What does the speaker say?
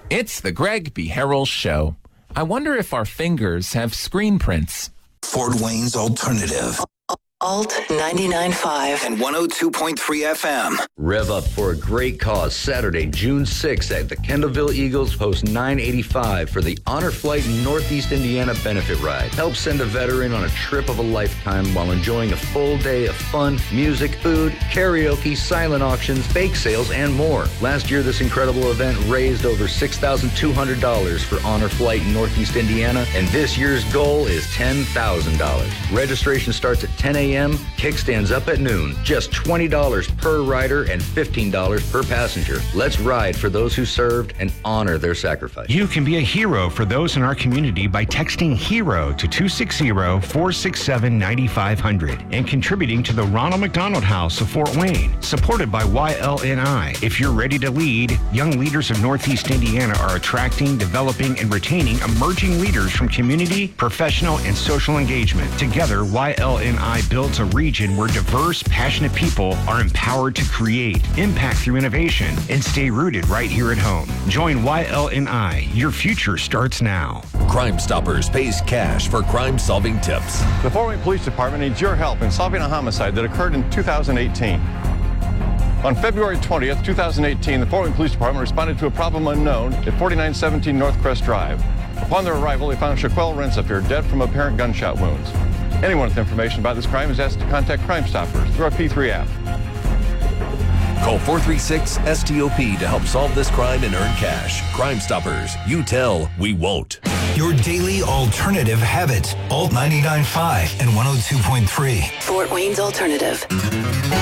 It's the Greg B. Harrell Show. I wonder if our fingers have screen prints. Fort Wayne's Alternative. Alt 99.5 and 102.3 FM. Rev up for a great cause Saturday, June 6th at the Kendallville Eagles Post 985 for the Honor Flight Northeast Indiana Benefit Ride. Help send a veteran on a trip of a lifetime while enjoying a full day of fun, music, food, karaoke, silent auctions, bake sales, and more. Last year, this incredible event raised over $6,200 for Honor Flight Northeast Indiana, and this year's goal is $10,000. Registration starts at 10 a.m. Kickstands up at noon. Just $20 per rider and $15 per passenger. Let's ride for those who served and honor their sacrifice. You can be a hero for those in our community by texting HERO to 260-467-9500 and contributing to the Ronald McDonald House of Fort Wayne, supported by YLNI. If you're ready to lead, young leaders of Northeast Indiana are attracting, developing, and retaining emerging leaders from community, professional, and social engagement. Together, YLNI builds a region where diverse, passionate people are empowered to create, impact through innovation, and stay rooted right here at home. Join YLNI. Your future starts now. Crime Stoppers pays cash for crime-solving tips. The Fort Wayne Police Department needs your help in solving a homicide that occurred in 2018. On February 20th, 2018, the Fort Wayne Police Department responded to a problem unknown at 4917 North Crest Drive. Upon their arrival, they found Shaquelle Renciphere dead from apparent gunshot wounds. Anyone with information about this crime is asked to contact Crime Stoppers through our P3 app. Call 436-STOP to help solve this crime and earn cash. Crime Stoppers. You tell, we won't. Your daily alternative habit. Alt 99.5 and 102.3. Fort Wayne's Alternative.